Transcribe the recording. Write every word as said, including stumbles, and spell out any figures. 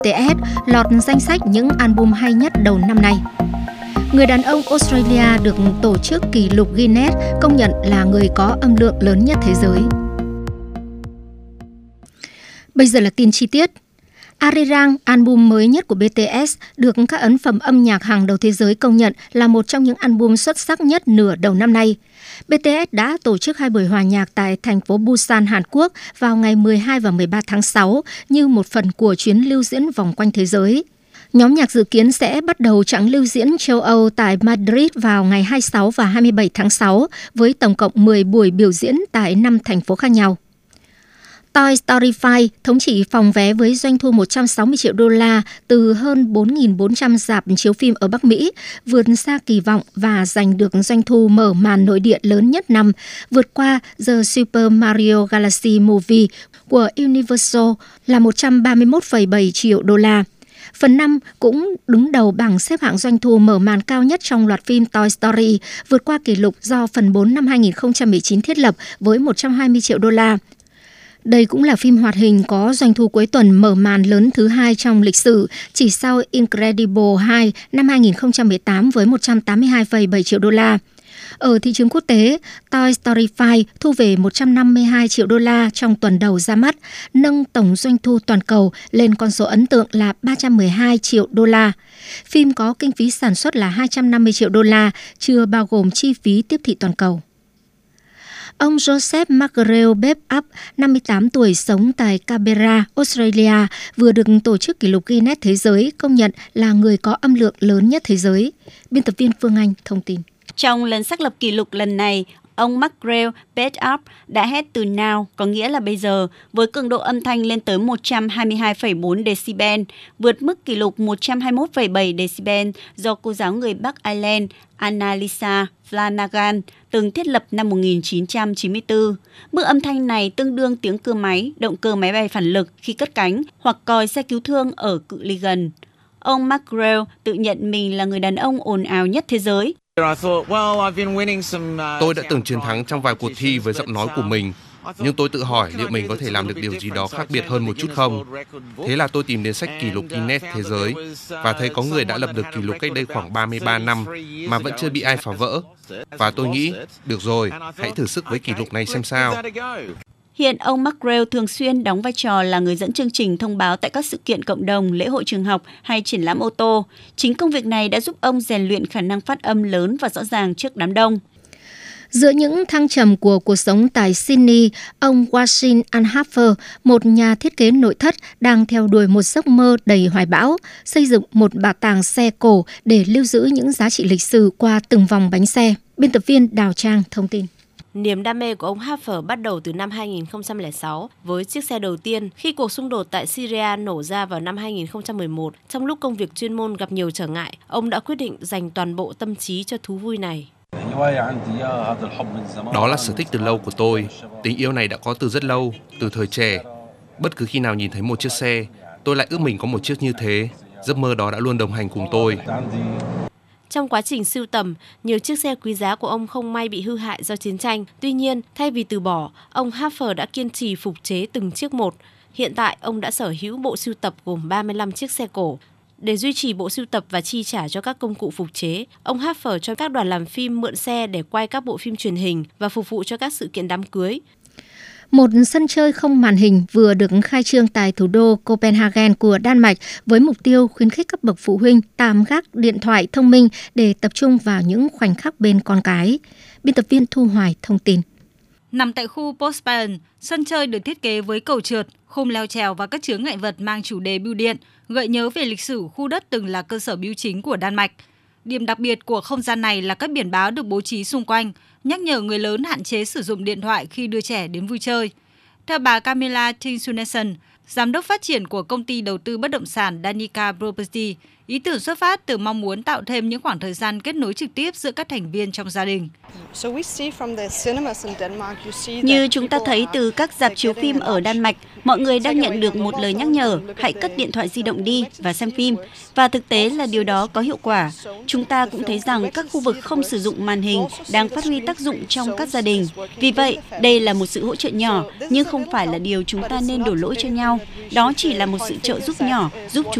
tê ét lọt danh sách những album hay nhất đầu năm nay. Người đàn ông Australia được tổ chức kỷ lục Guinness công nhận là người có âm lượng lớn nhất thế giới. Bây giờ là tin chi tiết. Arirang, album mới nhất của bê tê ét, được các ấn phẩm âm nhạc hàng đầu thế giới công nhận là một trong những album xuất sắc nhất nửa đầu năm nay. bê tê ét đã tổ chức hai buổi hòa nhạc tại thành phố Busan, Hàn Quốc vào ngày mười hai và mười ba tháng sáu như một phần của chuyến lưu diễn vòng quanh thế giới. Nhóm nhạc dự kiến sẽ bắt đầu chặng lưu diễn châu Âu tại Madrid vào ngày hai mươi sáu và hai mươi bảy tháng sáu với tổng cộng mười buổi biểu diễn tại năm thành phố khác nhau. Toy Story năm thống trị phòng vé với doanh thu một trăm sáu mươi triệu đô la từ hơn bốn nghìn bốn trăm rạp chiếu phim ở Bắc Mỹ, vượt xa kỳ vọng và giành được doanh thu mở màn nội địa lớn nhất năm, vượt qua The Super Mario Galaxy Movie của Universal là một trăm ba mươi mốt phẩy bảy triệu đô la. Phần năm cũng đứng đầu bảng xếp hạng doanh thu mở màn cao nhất trong loạt phim Toy Story, vượt qua kỷ lục do phần bốn năm hai nghìn không trăm mười chín thiết lập với một trăm hai mươi triệu đô la. Đây cũng là phim hoạt hình có doanh thu cuối tuần mở màn lớn thứ hai trong lịch sử, chỉ sau Incredible hai năm hai nghìn không trăm mười tám với một trăm tám mươi hai phẩy bảy triệu đô la. Ở thị trường quốc tế, Toy Story năm thu về một trăm năm mươi hai triệu đô la trong tuần đầu ra mắt, nâng tổng doanh thu toàn cầu lên con số ấn tượng là ba trăm mười hai triệu đô la. Phim có kinh phí sản xuất là hai trăm năm mươi triệu đô la, chưa bao gồm chi phí tiếp thị toàn cầu. Ông Joseph McGrail Bep-up, năm mươi tám tuổi, sống tại Canberra, Australia, vừa được tổ chức kỷ lục Guinness Thế giới công nhận là người có âm lượng lớn nhất thế giới. Biên tập viên Phương Anh thông tin. Trong lần xác lập kỷ lục lần này, ông McGrail Bep-up đã hét từ now, có nghĩa là bây giờ, với cường độ âm thanh lên tới một trăm hai mươi hai phẩy bốn decibel, vượt mức kỷ lục một trăm hai mươi mốt phẩy bảy decibel do cô giáo người Bắc Ireland Annalisa Flanagan từng thiết lập năm một nghìn chín trăm chín mươi tư. Mức âm thanh này tương đương tiếng cưa máy, động cơ máy bay phản lực khi cất cánh hoặc còi xe cứu thương ở cự ly gần. Ông McGrail tự nhận mình là người đàn ông ồn ào nhất thế giới. Tôi đã từng chiến thắng trong vài cuộc thi với giọng nói của mình, nhưng tôi tự hỏi liệu mình có thể làm được điều gì đó khác biệt hơn một chút không. Thế là tôi tìm đến sách kỷ lục Guinness Thế giới và thấy có người đã lập được kỷ lục cách đây khoảng ba mươi ba năm mà vẫn chưa bị ai phá vỡ. Và tôi nghĩ, được rồi, hãy thử sức với kỷ lục này xem sao. Hiện ông McGrail thường xuyên đóng vai trò là người dẫn chương trình thông báo tại các sự kiện cộng đồng, lễ hội trường học hay triển lãm ô tô. Chính công việc này đã giúp ông rèn luyện khả năng phát âm lớn và rõ ràng trước đám đông. Giữa những thăng trầm của cuộc sống tại Sydney, ông Washington Anhafer, một nhà thiết kế nội thất, đang theo đuổi một giấc mơ đầy hoài bão, xây dựng một bảo tàng xe cổ để lưu giữ những giá trị lịch sử qua từng vòng bánh xe. Biên tập viên Đào Trang thông tin. Niềm đam mê của ông Harper bắt đầu từ năm hai nghìn không trăm lẻ sáu với chiếc xe đầu tiên khi cuộc xung đột tại Syria nổ ra vào năm hai nghìn không trăm mười một. Trong lúc công việc chuyên môn gặp nhiều trở ngại, ông đã quyết định dành toàn bộ tâm trí cho thú vui này. Đó là sở thích từ lâu của tôi. Tình yêu này đã có từ rất lâu, từ thời trẻ. Bất cứ khi nào nhìn thấy một chiếc xe, tôi lại ước mình có một chiếc như thế. Giấc mơ đó đã luôn đồng hành cùng tôi. Trong quá trình sưu tầm, nhiều chiếc xe quý giá của ông không may bị hư hại do chiến tranh. Tuy nhiên, thay vì từ bỏ, ông Harper đã kiên trì phục chế từng chiếc một. Hiện tại, ông đã sở hữu bộ sưu tập gồm ba mươi lăm chiếc xe cổ. Để duy trì bộ sưu tập và chi trả cho các công cụ phục chế, ông Harper cho các đoàn làm phim mượn xe để quay các bộ phim truyền hình và phục vụ cho các sự kiện đám cưới. Một sân chơi không màn hình vừa được khai trương tại thủ đô Copenhagen của Đan Mạch với mục tiêu khuyến khích các bậc phụ huynh tạm gác điện thoại thông minh để tập trung vào những khoảnh khắc bên con cái. Biên tập viên Thu Hoài thông tin. Nằm tại khu Postbahn, sân chơi được thiết kế với cầu trượt, khung leo trèo và các chướng ngại vật mang chủ đề bưu điện, gợi nhớ về lịch sử khu đất từng là cơ sở bưu chính của Đan Mạch. Điểm đặc biệt của không gian này là các biển báo được bố trí xung quanh, nhắc nhở người lớn hạn chế sử dụng điện thoại khi đưa trẻ đến vui chơi. Theo bà Camilla Tinsuneson, giám đốc phát triển của công ty đầu tư bất động sản Danica Property, ý tưởng xuất phát từ mong muốn tạo thêm những khoảng thời gian kết nối trực tiếp giữa các thành viên trong gia đình. Như chúng ta thấy từ các rạp chiếu phim ở Đan Mạch, mọi người đang nhận được một lời nhắc nhở, hãy cất điện thoại di động đi và xem phim. Và thực tế là điều đó có hiệu quả. Chúng ta cũng thấy rằng các khu vực không sử dụng màn hình đang phát huy tác dụng trong các gia đình. Vì vậy, đây là một sự hỗ trợ nhỏ, nhưng không phải là điều chúng ta nên đổ lỗi cho nhau. Đó chỉ là một sự trợ giúp nhỏ giúp chúng